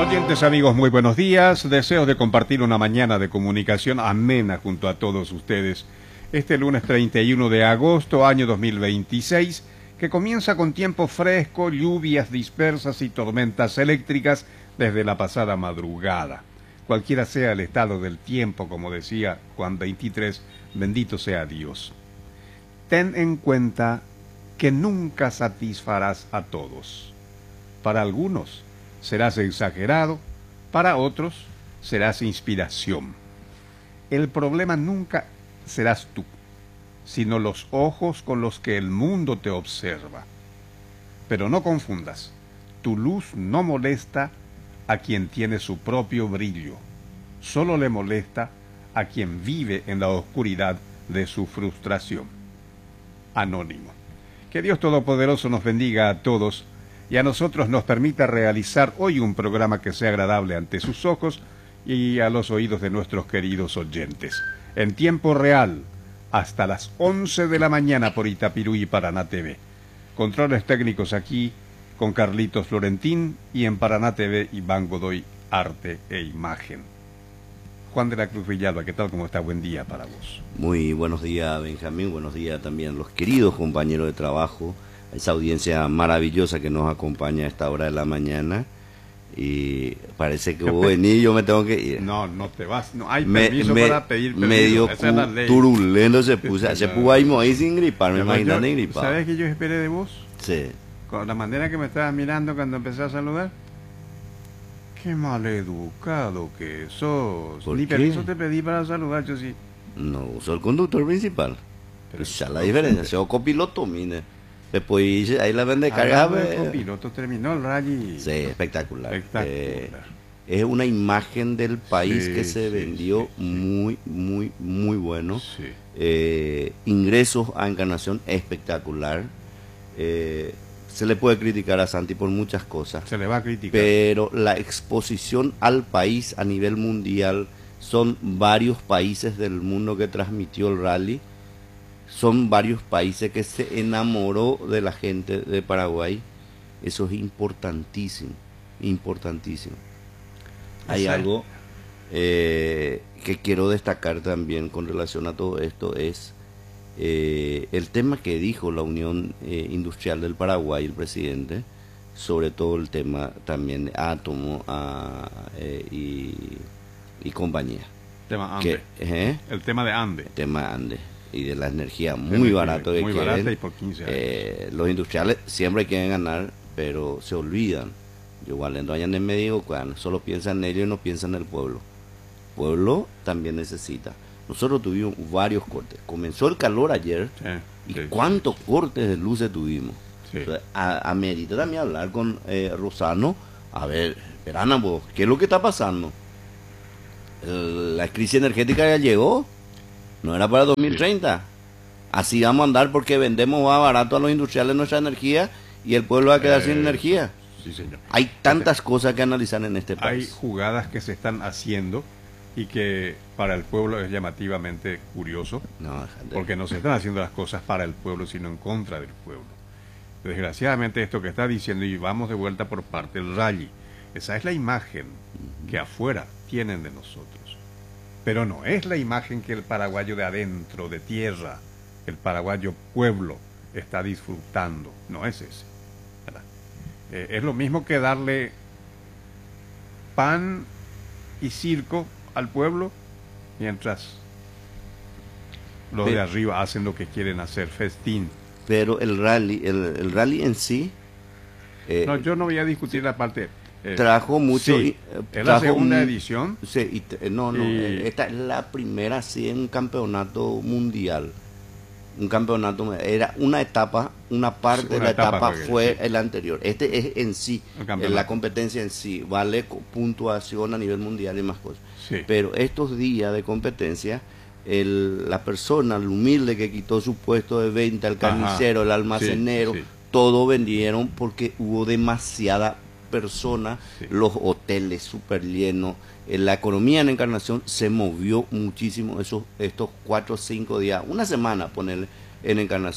Oyentes, amigos, muy buenos días. Deseos de compartir una mañana de comunicación amena junto a todos ustedes. Este lunes 31 de agosto, año 2026, que comienza con tiempo fresco, lluvias dispersas y tormentas eléctricas desde la pasada madrugada. Cualquiera sea el estado del tiempo, como decía Juan 23, bendito sea Dios. Ten en cuenta que nunca satisfarás a todos. Para algunos serás exagerado, para otros serás inspiración. El problema nunca serás tú, sino los ojos con los que el mundo te observa. Pero no confundas, tu luz no molesta a quien tiene su propio brillo, solo le molesta a quien vive en la oscuridad de su frustración. Anónimo. Que Dios Todopoderoso nos bendiga a todos y a nosotros nos permita realizar hoy un programa que sea agradable ante sus ojos y a los oídos de nuestros queridos oyentes. En tiempo real, hasta las 11 de la mañana por Itapirú y Paraná TV. Controles técnicos aquí con Carlitos Florentín y en Paraná TV Iván Godoy, Arte e Imagen. Juan de la Cruz Villalba, ¿qué tal? ¿Cómo está? Buen día para vos. Muy buenos días, Benjamín. Buenos días también a los queridos compañeros de trabajo, a esa audiencia maravillosa que nos acompaña a esta hora de la mañana. Y parece que vos venís, yo me tengo que ir. No, no te vas. No hay permiso para pedir permiso. Medio Esa es la ley. turulento se puso ahí sin gripar, me imagino ni gripar. ¿Sabes qué yo esperé de vos? Sí. Con la manera que me estabas mirando cuando empecé a saludar. Qué maleducado que sos. Ni permiso te pedí para saludar, yo sí. No, soy el conductor principal. Pero esa es la diferencia, soy copiloto, mire. Después ahí la vende cargada. El copiloto terminó el rally. Sí, espectacular. Espectacular. Es una imagen del país que se vendió sí. muy bueno. Sí. Ingresos a Encarnación espectacular. Se le puede criticar a Santi por muchas cosas. Se le va a criticar. Pero la exposición al país a nivel mundial, son varios países del mundo que transmitió el rally. Son varios países que se enamoró de la gente de Paraguay. Eso es importantísimo, importantísimo. Hay algo que quiero destacar también con relación a todo esto, es el tema que dijo la Unión Industrial del Paraguay, el presidente, sobre todo el tema también de átomo y compañía. Tema Ande. El tema de Ande. El tema Ande. Y de la energía muy barato que muy quieren. barata y por 15 años. Los industriales siempre quieren ganar, pero se olvidan. Yo cuando allá en me digo, cuando solo piensan en ellos y no piensan en el pueblo. El pueblo también necesita. Nosotros tuvimos varios cortes. Comenzó el calor ayer ¿cuántos cortes de luces tuvimos? Sí. Entonces, amerita también hablar con Rosano. A ver, Perana, vos, ¿qué es lo que está pasando? La crisis energética ya llegó. No era para 2030. Así vamos a andar porque vendemos más barato a los industriales nuestra energía y el pueblo va a quedar sin energía. Sí, señor. Hay tantas cosas que analizar en este país. Hay jugadas que se están haciendo y que para el pueblo es llamativamente curioso, porque no se están haciendo las cosas para el pueblo, sino en contra del pueblo. Desgraciadamente esto que está diciendo, y vamos de vuelta por parte del rally, esa es la imagen que afuera tienen de nosotros. Pero no es la imagen que el paraguayo de adentro, de tierra, el paraguayo pueblo, está disfrutando. No es ese. Es lo mismo que darle pan y circo al pueblo, mientras los de arriba hacen lo que quieren hacer, festín. Pero el rally en sí... no, yo no voy a discutir la parte... trajo mucho. Sí, es la segunda edición. Sí, esta es la primera, sí, en un campeonato mundial. Un campeonato, era una etapa, una parte de la etapa fue el anterior. Este es en sí, la competencia en sí, vale puntuación a nivel mundial y más cosas. Sí. Pero estos días de competencia, la persona, el humilde que quitó su puesto de venta, el carnicero, el almacenero, todo vendieron porque hubo demasiada persona, los hoteles súper llenos, la economía en Encarnación se movió muchísimo estos 4 o 5 días, una semana ponerle en Encarnación.